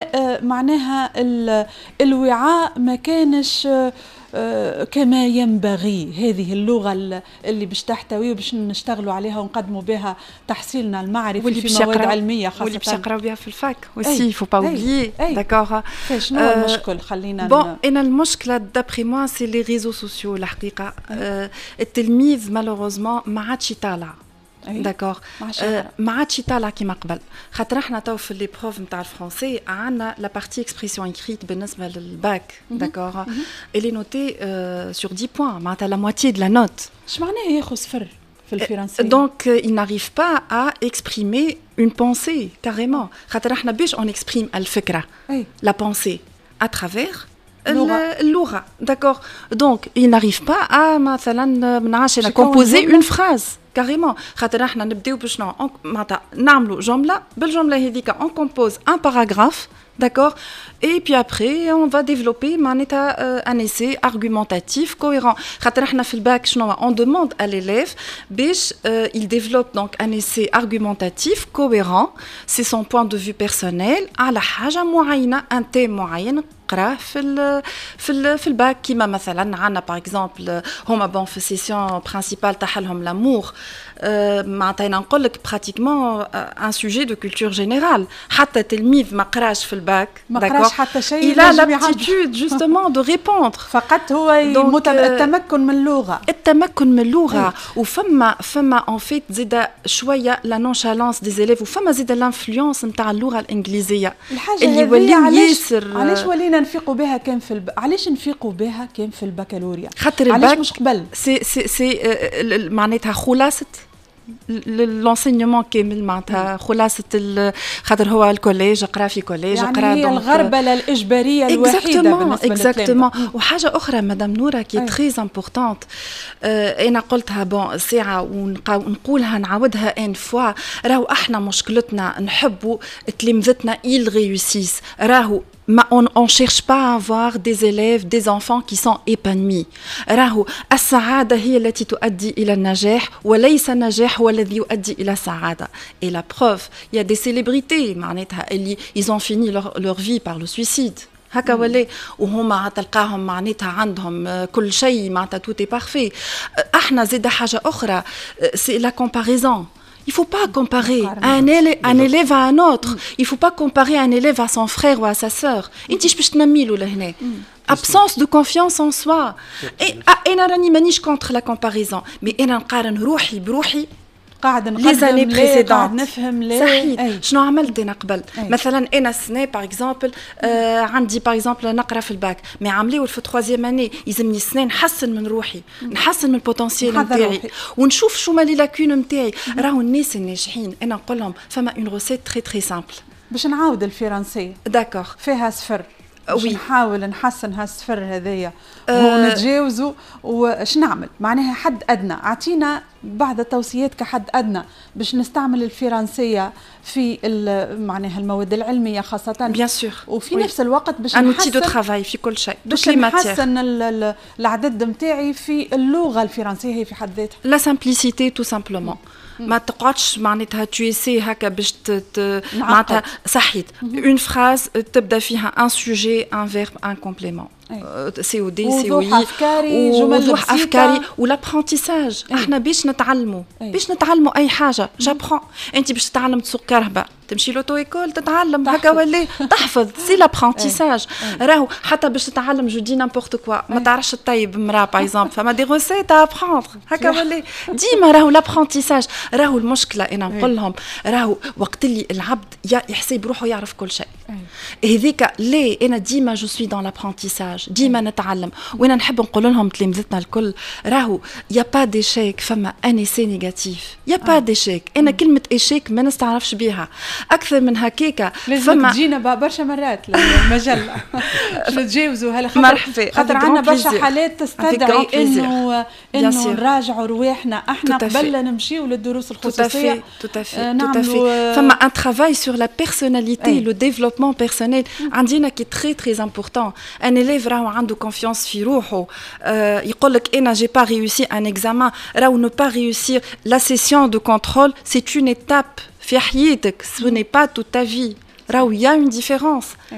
معناها الوعاء ما كانش كما ينبغي. هذه اللغة اللي باش تحتوي وباش نشتغلوا عليها ونقدموا بها تحصيلنا المعرفي في مواد علمية خاصة. واللي باش يقراو بها في الفاك aussi, il faut pas oublier. D'accord. شنو المشكل؟ خلينا أنا المشكلة d'après moi c'est les réseaux sociaux الحقيقة. التلميذ malheureusement ما عادش يطالع. داكور ما عادش يطالع كيما قبل، خاطر احنا تو في لي بروف نتاع الفرونسي عندنا لا بارتي اكسبريسيون اكريت بالنسبه للباك. داكور اللي نوتي سور 10 بوين معناتها لا موitié دو لا نوت. اش معناها ياخذ صفر في الفرنسي؟ دونك il n'arrive pas à exprimer une pensée carrément. خاطر احنا باش on exprime الفكره la pensée à travers اللغه. داكور دونك il n'arrive pas à مثلا منعرفش composer une phrase carrément. خاطر احنا نبداو بشنو معناتها نعملوا جمله، بالجمله هذيك on compose un paragraphe. D'accord. Et puis après, on va développer un essai argumentatif cohérent. On demande à l'élève il développe donc un essai argumentatif cohérent. C'est son point de vue personnel. على حاجة معينة، un thème معين قراه في الباك. كيما مثلا عنا par exemple هما في السيسيون principale تاعهم l'amour. معناتها نقول لك pratiquement un sujet de culture générale. حتى تلميذ ما قراش في الباك ما قراش حتى شيء il a l'aptitude justement de répondre. فقط هو التمكن من اللغة. التمكن من اللغة. وفما en fait زيد شوية la nonchalance des élèves، وفما زيد l'influence نتاع اللغة الإنجليزية اللي ولي ياسر. علاش ولينا نفيقوا بها كان في علاش نفيقوا بها كان في البكالوريا؟ خاطر الباك مش قبل سي معناتها خلاصة l'enseignement كامل معناتها خلاصة خاطر هو الكوليج قرا في كوليج يعني قرا هي الغربلة الإجبارية الوحيدة بالنسبة للتلاميذ. وحاجة أخرى مدام نورا كي تريز امبورطانت أنا قلتها بون ساعة ونقولها نعاودها ان فوا. راهو احنا مشكلتنا نحبوا تلامذتنا ils réussissent. راهو on cherche pas à avoir des élèves, des enfants qui sont épanouis. راهو السعادة هي التي تؤدي إلى النجاح، وليس النجاح هو الذي يؤدي إلى السعادة. Et la preuve, il y a des célébrités معناتها اللي ils ont fini leur vie par le suicide. هكا ولا وهما تلقاهم معناتها عندهم كل شيء معناتها tout est parfait. احنا زيد حاجة أخرى c'est la comparaison. Il ne faut pas comparer un élève à un autre. Il ne faut pas comparer un élève à son frère ou à sa sœur. Absence de confiance en soi. Et أنا راني مانيش contre la comparaison. Mais أنا نقارن روحي بروحي. les années précédentes. صحيح. شنو عملت انا قبل؟ مثلا انا السنه باغ اكزومبل عندي باغ اكزومبل نقرا في الباك، مي عامليو في التروازيام اني يلزمني السنه نحسن من روحي، نحسن من البوتنسيال نتاعي، ونشوف شو ما لي لاكون نتاعي. راهو الناس الناجحين انا نقول لهم فما اون روسيت تري تري سامبل. باش نعاود الفرنسيه داكور فيها صفر. نحاول نحسن هالصفر هذايا ونتجاوزه. وش نعمل معناها حد أدنى؟ أعطينا بعض التوصيات كحد أدنى باش نستعمل الفرنسية في معناها المواد العلمية خاصة. بيان سور. وفي نفس الوقت باش نحسن دو ترافاي في كل شيء، باش نحسن العدد نتاعي في اللغة الفرنسية هي في حد ذاتها. لا سامبليسيتي تو سامبلومون. ما تقعدش معناتها تويسي هكا باش معناتها صحيت اون فراز تبدا فيها ان سوجي ان فيرب ان كومبليمون سي او دي سي او اي وضوح افكاري والابرونتيساج. احنا باش نتعلموا اي حاجه جابرون. انت باش تتعلم تسوق كهرباء تمشي لوتو ايكول تتعلم هكا ولا تحفظ سي لابرونتيساج. راهو حتى باش تتعلم جو دي نامبورت كوا ما تعرفش تطيب مرا باغ اكزومبل فما دي ريسيت ابروندر هكا ولا ديما راهو لابرونتيساج. راهو المشكله انا نقول لهم راهو وقت اللي العبد يحسب روحه يعرف كل شيء هذيك ليه انا ديما جو سوي دون لابرونتيساج ديما نتعلم. وانا نحب نقول لهم تلامذتنا الكل راهو يا با ديشيك فما ان اسي نيجاتيف يا با ديشيك. انا كلمه ايشيك ما نستعرفش بيها اكثر من هكاكه. فما تجينا برشا مرات المجله نتجاوزوا خاطر عندنا برشا حالات تستدعي انه نراجعوا رواحنا. احنا قبل نمشيو للدروس الخصوصيه نعملوا فما ان ترافاي سور لا بيرسوناليتي لو ديفلوبمون بيرسونيل عندنا كي تري تري امبورطون. ان اليف راهو عنده كونفيونس في روحه يقول لك انا جي با ريوسي ان اكزامان. راهو نو با ريوسير لا سيسيون دو كونترول سي اون ايتاب في حياتك. ce n'est pas toute ta vie. راهو il y a une différence.